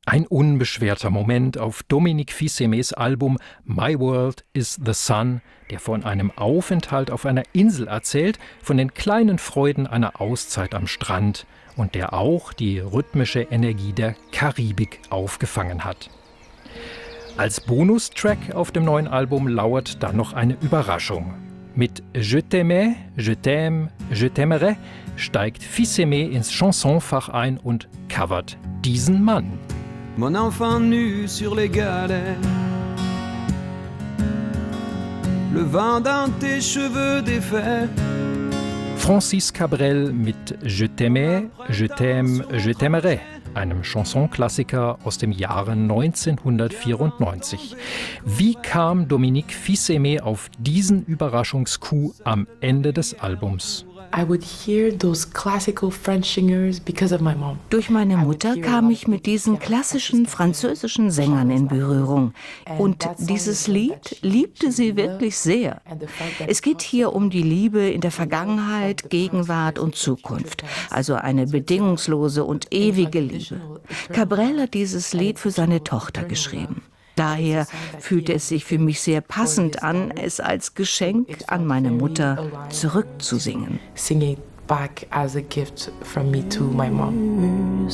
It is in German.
Ein unbeschwerter Moment auf Dominique Fils-Aimés Album My World is the Sun, der von einem Aufenthalt auf einer Insel erzählt, von den kleinen Freuden einer Auszeit am Strand und der auch die rhythmische Energie der Karibik aufgefangen hat. Als Bonustrack auf dem neuen Album lauert dann noch eine Überraschung. Mit Je t'aimais, je t'aime, je t'aimerais steigt Fils-Aimé ins Chansonfach ein und covert diesen Mann. Mon enfant nu sur les galets, le vent dans tes cheveux défaits. Francis Cabrel mit Je t'aimais, je t'aime, je t'aimerais, einem Chansonklassiker aus dem Jahre 1994. Wie kam Dominique Fils-Aimé auf diesen Überraschungscoup am Ende des Albums? Durch meine Mutter kam ich mit diesen klassischen französischen Sängern in Berührung. Und dieses Lied liebte sie wirklich sehr. Es geht hier um die Liebe in der Vergangenheit, Gegenwart und Zukunft. Also eine bedingungslose und ewige Liebe. Cabrel hat dieses Lied für seine Tochter geschrieben. Daher fühlte es sich für mich sehr passend an, es als Geschenk an meine Mutter zurückzusingen. Sing it back as a gift from me to my mom.